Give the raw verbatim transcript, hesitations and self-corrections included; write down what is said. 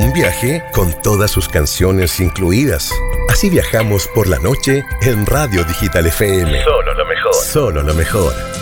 un viaje con todas sus canciones incluidas. Así viajamos por la noche en Radio Digital F M. Solo lo mejor. Solo lo mejor.